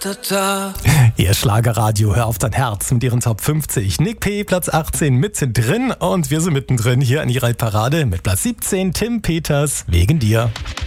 Ihr Schlagerradio, hör auf dein Herz mit ihren Top 50. Nick P. Platz 18 mittendrin und wir sind mittendrin hier in ihrer Parade mit Platz 17 Tim Peters, wegen dir.